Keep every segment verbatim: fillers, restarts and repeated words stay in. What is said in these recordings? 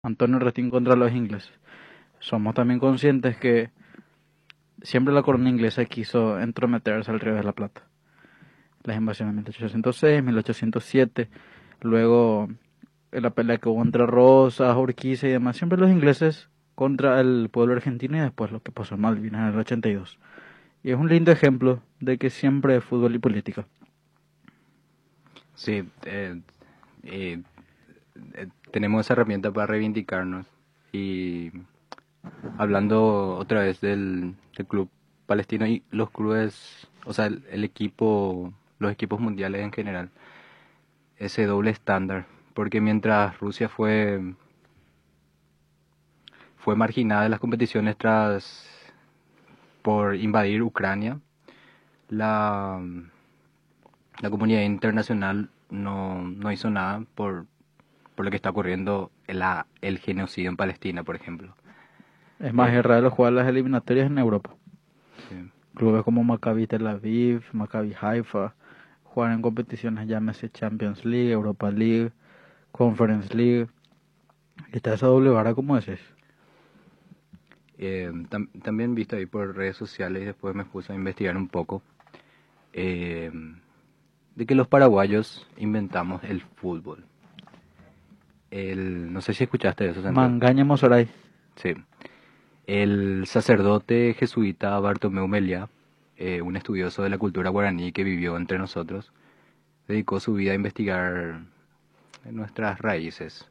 Antonio Restín contra los ingleses. Somos también conscientes que siempre la corona inglesa quiso entrometerse al Río de la Plata. Las invasiones de mil ochocientos seis, mil ochocientos siete, luego en la pelea que hubo entre Rosas, Urquiza y demás, siempre los ingleses contra el pueblo argentino y después lo que pasó en Malvinas en el ochenta y dos. Y es un lindo ejemplo de que siempre es fútbol y política. Sí, eh, eh, eh, tenemos esa herramienta para reivindicarnos. Y hablando otra vez del, del club palestino y los clubes, o sea, el, el equipo, los equipos mundiales en general, ese doble estándar, porque mientras Rusia fue fue marginada de las competiciones tras por invadir Ucrania, la, la comunidad internacional no, no hizo nada por, por lo que está ocurriendo la, el genocidio en Palestina, por ejemplo. Es más, Eh, Israel juega las eliminatorias en Europa. sí, Clubes como Maccabi Tel Aviv, Maccabi Haifa, juegan en competiciones llámese Champions League, Europa League, Conference League. Y está esa doble vara como decís. eh, tam- también visto ahí por redes sociales y después me puse a investigar un poco eh, de que los paraguayos inventamos el fútbol. El, no sé si escuchaste eso, Santiago. Mangaña Mozoray. Sí. El sacerdote jesuita Bartomeu Meliá, eh, un estudioso de la cultura guaraní que vivió entre nosotros, dedicó su vida a investigar nuestras raíces.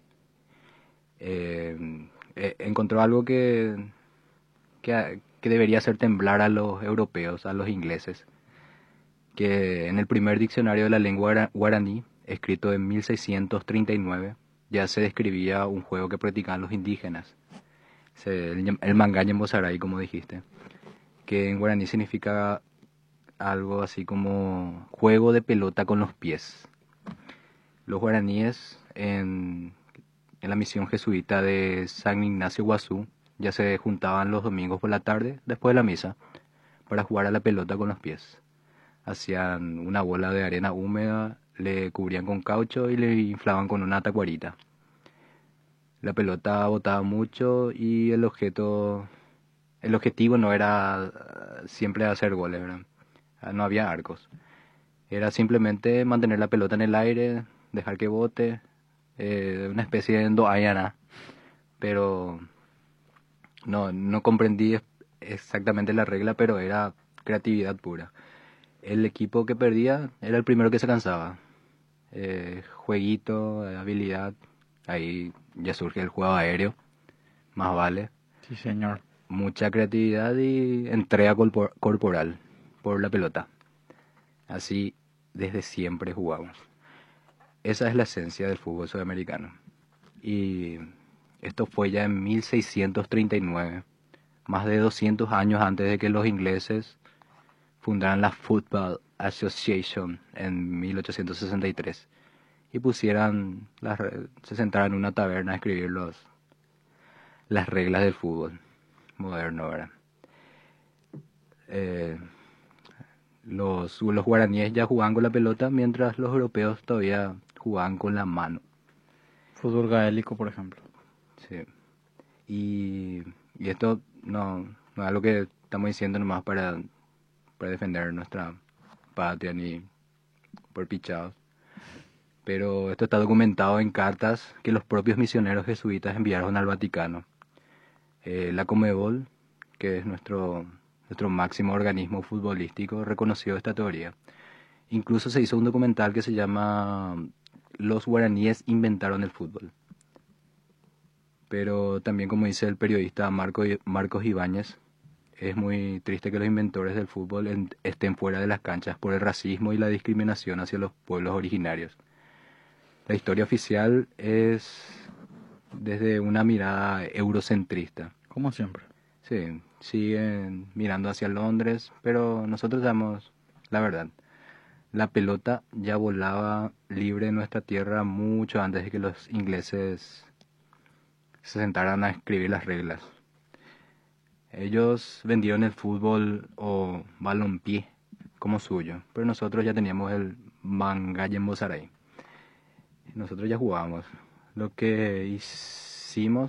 Eh, eh, encontró algo que, que, que debería hacer temblar a los europeos, a los ingleses, que en el primer diccionario de la lengua guaraní, escrito en mil seiscientos treinta y nueve, ya se describía un juego que practicaban los indígenas, se- el, el mangaña mozaray, como dijiste, que en guaraní significa algo así como juego de pelota con los pies. Los guaraníes en, en la misión jesuita de San Ignacio Guazú ya se juntaban los domingos por la tarde, después de la misa, para jugar a la pelota con los pies. Hacían una bola de arena húmeda, le cubrían con caucho y le inflaban con una tacuarita. La pelota botaba mucho y el objeto, el objetivo no era eh, siempre hacer goles, ¿verdad? Ah, no había arcos. Era simplemente mantener la pelota en el aire, dejar que bote, eh, una especie de endoayana, pero no, no comprendí es- exactamente la regla, pero era creatividad pura. El equipo que perdía era el primero que se cansaba. Eh, jueguito, eh, habilidad, ahí ya surge el juego aéreo, más vale. Sí, señor. Mucha creatividad y entrega corpor- corporal por la pelota. Así desde siempre jugamos. Esa es la esencia del fútbol sudamericano. Y esto fue ya en mil seiscientos treinta y nueve, más de doscientos años antes de que los ingleses fundaran la Football Association en mil ochocientos sesenta y tres y pusieran las, re- se sentaran en una taberna a escribir los, las reglas del fútbol moderno, ¿verdad? Eh, los, los guaraníes ya jugaban con la pelota mientras los europeos todavía jugaban con la mano. Fútbol gaélico, por ejemplo. Sí. Y, y esto no, no es algo que estamos diciendo nomás para, para defender nuestra patria ni por pichados. Pero esto está documentado en cartas que los propios misioneros jesuitas enviaron al Vaticano. Eh, la Comebol, que es nuestro, nuestro máximo organismo futbolístico, reconoció esta teoría. Incluso se hizo un documental que se llama Los guaraníes inventaron el fútbol. Pero también, como dice el periodista Marco, Marcos Ibáñez, es muy triste que los inventores del fútbol en- estén fuera de las canchas por el racismo y la discriminación hacia los pueblos originarios. La historia oficial es desde una mirada eurocentrista. Como siempre. Sí, siguen mirando hacia Londres, pero nosotros damos la verdad. La pelota ya volaba libre en nuestra tierra mucho antes de que los ingleses se sentaran a escribir las reglas. Ellos vendieron el fútbol o balompié como suyo, pero nosotros ya teníamos el Mangalle Mozaray. Nosotros ya jugábamos. Lo que Simos